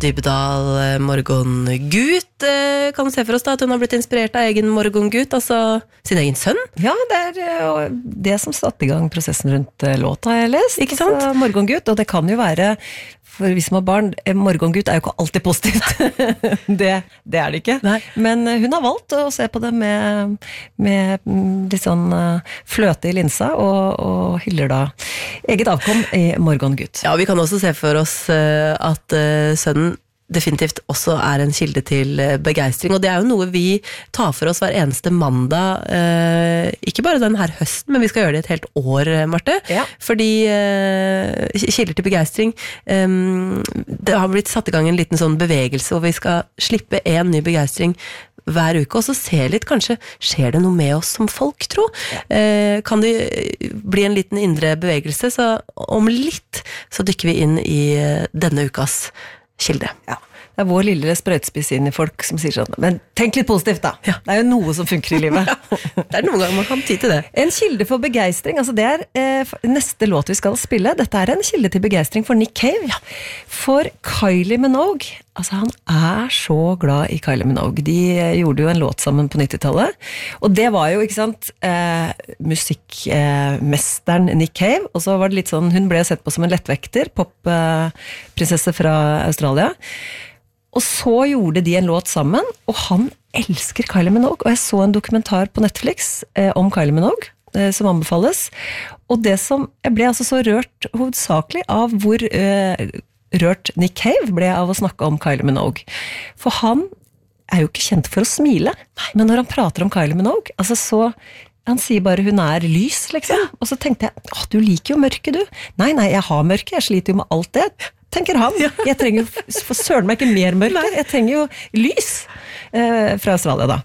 Dybdahl, morgengut. Kan du se for oss da at hun har blitt inspirert av egen morgengut, altså sin egen sønn? Ja, det det som satte i gang prosessen rundt låta jeg har lest. Ikke sant? Altså, morgengut, og det kan jo være, for vi som har barn, morgengut jo ikke alltid positivt. det det ikke. Nei. Men hun har valgt å se på det med litt sånn fløte i linsa, og hyller da eget avkom i morgengut. Ja, vi kan også se for oss at sønnen definitivt også en kilde til begeistring, og det jo noe vi tar for oss hver eneste mandag, ikke bare den her høsten, men vi skal gjøre det et helt år, Marte, Ja. fordi kilder til begeistring, det har blitt satt i gang en liten sånn bevegelse, og vi skal slippe en ny begeistring hver uke, og så se litt, kanskje skjer det noe med oss som folk, tro? Kan det bli en liten indre bevegelse, så om litt så dykker vi inn i denne ukas kilde. Ja, det vår lille sprøytspiss inn i folk som sier sånn, men tenk litt positivt da. Ja. Det jo noe som funker i livet. Det noen ganger man kan ty til det. En kilde for begeistring, altså det neste låt vi skal spille, dette en kilde til begeistring for Nick Cave. Ja. For Kylie Minogue, altså han så glad i Kylie Minogue. De gjorde jo en låt sammen på 90-tallet, og det var jo, ikke sant, musikkmesteren Nick Cave, og så var det litt sånn, hun ble sett på som en lettvekter, popprinsesse fra Australia. Og så gjorde de en låt sammen, og han elsker Kylie Minogue, og jeg så en dokumentar på Netflix om Kylie Minogue, som anbefales, og det som, jeg ble altså så rørt hovedsakelig av hvor rørt Nick Cave ble av å snakke om Kylie Minogue, for han jo ikke kjent for å smile, men når han prater om Kylie Minogue, altså så, han sier bare hun lys, liksom, og så tenkte jeg, du liker jo mørke du, nei, jeg har mørke, jeg sliter jo med alt det, tenker han. Jeg trenger jo, for søren meg ikke mer mørke, jeg trenger jo lys fra Australia da.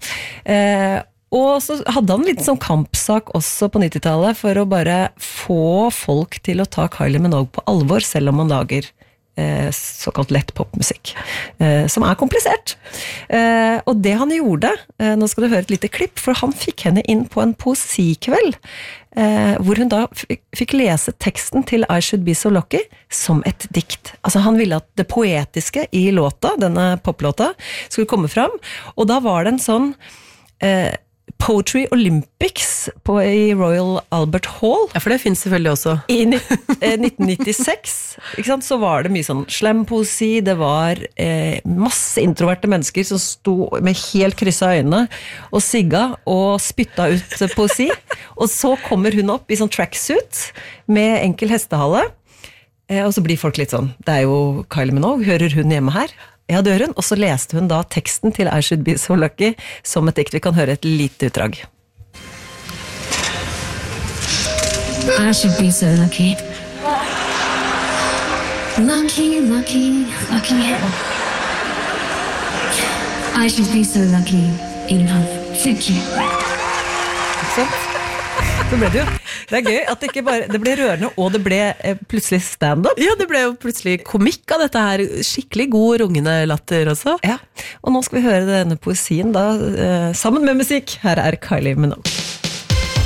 Og så hadde han litt sånn kampsak også på 90-tallet for å bare få folk til å ta Kylie Minogue på alvor, selv om han lager såkalt lett popmusikk, som komplisert. Og det han gjorde, nå skal du høre et lite klipp, for han fikk henne inn på en poesikveld, hvor hun da fikk lese teksten til I Should Be So Lucky som et dikt. Altså han ville at det poetiske i låta, denne poplåta, skulle komme fram, og da var det en sånn Poetry Olympics i Royal Albert Hall. Ja, for det finnes selvfølgelig også. I 1996, ikke sant, så var det mye sånn slampoesi, det var masse introverte mennesker som sto med helt krysset øynene og sigga og spytta ut poesi, og så kommer hun opp i sånn tracksuit med enkel hestehale, og så blir folk litt sånn, det jo Kylie Minogue, hører hun hjemme her? Ja, det gjør hun, og så leste hun da teksten til I Should Be So Lucky som et dikt. Vi kan høre et lite utdrag. I should be so lucky. Lucky, lucky, lucky. I should be so lucky in love. Thank you. Sånn. Så ble det jo. Det gøy at det ikke bare, det ble rørende, og det ble plutselig stand-up. Ja, det ble jo plutselig komikk av dette her, skikkelig god rungende latter også. Ja, og nå skal vi høre denne poesien da, sammen med musikk. Her Kylie Minogue.